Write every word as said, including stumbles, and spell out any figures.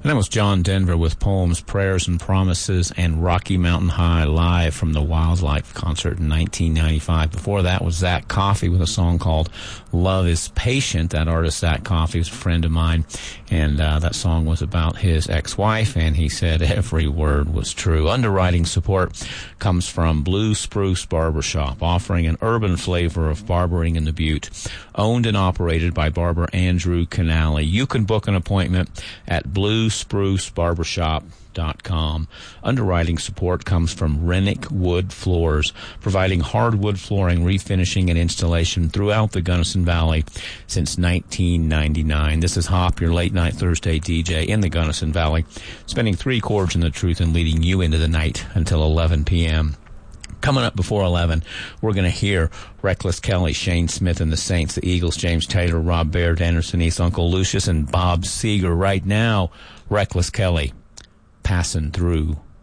And that was John Denver with Poems, Prayers, and Promises and Rocky Mountain High live from the Wildlife concert in nineteen ninety-five. Before that was Zach Coffey with a song called Love is Patient. That artist, Zach Coffey, is a friend of mine, and uh, that song was about his ex-wife, and he said every word was true. Underwriting support comes from Blue Spruce Barbershop, offering an urban flavor of barbering in the Butte. Owned and operated by barber Andrew Canale. You can book an appointment at blue spruce barbershop dot com. Underwriting support comes from Rennick Wood Floors, providing hardwood flooring, refinishing, and installation throughout the Gunnison Valley since nineteen ninety-nine. This is Hop, your late-night Thursday D J in the Gunnison Valley, spinning three chords in the truth and leading you into the night until eleven p.m. Coming up before eleven, we're going to hear Reckless Kelly, Shane Smith and the Saints, the Eagles, James Taylor, Rob Baird, Anderson East, Uncle Lucius, and Bob Seger. Right now, Reckless Kelly, Passing Through